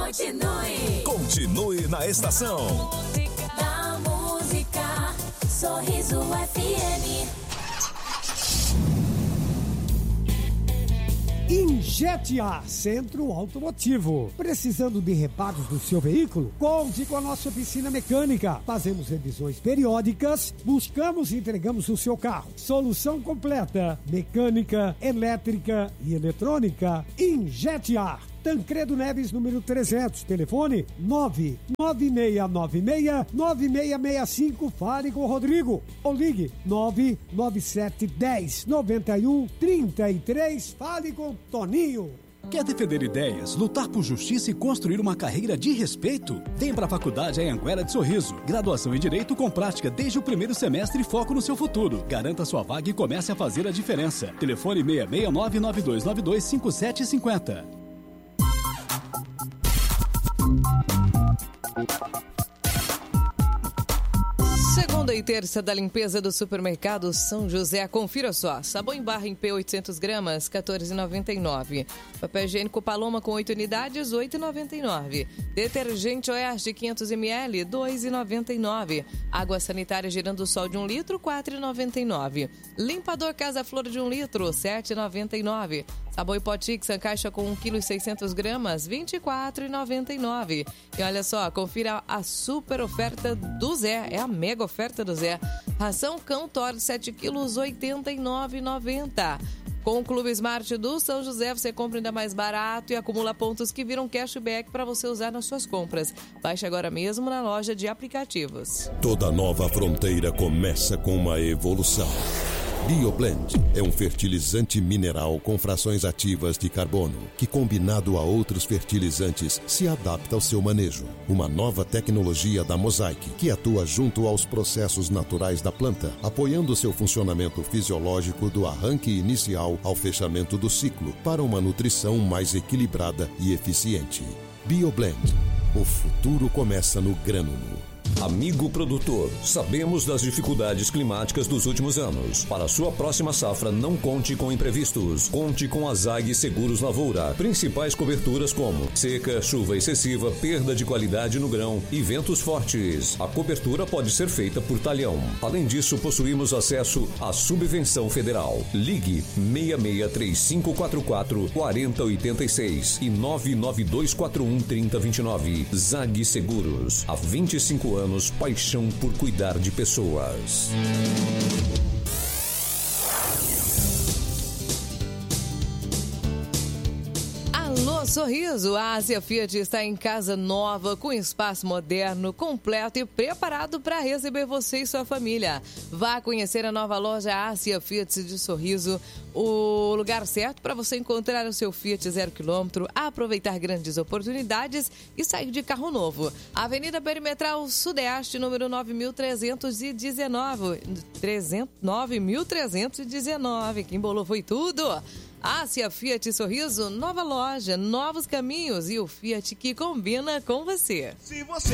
Continue na estação. Da música, Sorriso FM. Injete A, Centro Automotivo. Precisando de reparos do seu veículo? Conte com a nossa oficina mecânica. Fazemos revisões periódicas, buscamos e entregamos o seu carro. Solução completa: mecânica, elétrica e eletrônica. Injete A. Tancredo Neves, número 300, telefone 99696-9665, fale com o Rodrigo, ou ligue 99710-9133, fale com o Toninho. Quer defender ideias, lutar por justiça e construir uma carreira de respeito? Vem para a Faculdade Anhanguera de Sorriso. Graduação em Direito com prática desde o primeiro semestre e foco no seu futuro. Garanta sua vaga e comece a fazer a diferença. Telefone 669-9292-5750. Segunda e terça da limpeza do supermercado São José. Confira só. Sabão em barra em P 800 gramas, R$14,99. Papel higiênico Paloma com 8 unidades, R$8,99. Detergente Oeste 500 ml, R$2,99. Água sanitária Girando Sol de 1 litro, R$4,99. Limpador Casa Flor de 1 litro, R$7,99. Sabão Hipotix, a caixa com 1 kg e 600 gramas, R$24,99. E olha só, confira a super oferta do Zé. É a mega oferta do Zé. Ração Cão Toro 7 quilos, R$89,90. Com o Clube Smart do São José, você compra ainda mais barato e acumula pontos que viram cashback para você usar nas suas compras. Baixe agora mesmo na loja de aplicativos. Toda nova fronteira começa com uma evolução. BioBlend é um fertilizante mineral com frações ativas de carbono, que combinado a outros fertilizantes se adapta ao seu manejo. Uma nova tecnologia da Mosaic, que atua junto aos processos naturais da planta, apoiando seu funcionamento fisiológico do arranque inicial ao fechamento do ciclo, para uma nutrição mais equilibrada e eficiente. BioBlend. O futuro começa no grânulo. Amigo produtor, sabemos das dificuldades climáticas dos últimos anos. Para sua próxima safra, não conte com imprevistos. Conte com a ZAG Seguros Lavoura. Principais coberturas como seca, chuva excessiva, perda de qualidade no grão e ventos fortes. A cobertura pode ser feita por talhão. Além disso, possuímos acesso à subvenção federal. Ligue 663544-4086 e 99241-3029. ZAG Seguros. Há 25 anos, paixão por cuidar de pessoas. Alô, Sorriso! A Ásia Fiat está em casa nova, com espaço moderno, completo e preparado para receber você e sua família. Vá conhecer a nova loja Ásia Fiat de Sorriso, o lugar certo para você encontrar o seu Fiat 0 km, aproveitar grandes oportunidades e sair de carro novo. Avenida Perimetral Sudeste, número 9.319. 9.319. Quem embolou foi tudo. Ásia Fiat Sorriso, nova loja, novos caminhos e o Fiat que combina com você. Se você